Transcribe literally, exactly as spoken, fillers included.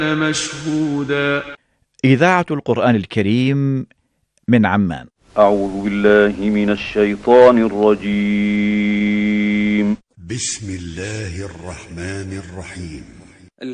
مشهودا. إذاعة القرآن الكريم من عمان. أعوذ بالله من الشيطان الرجيم. بسم الله الرحمن الرحيم.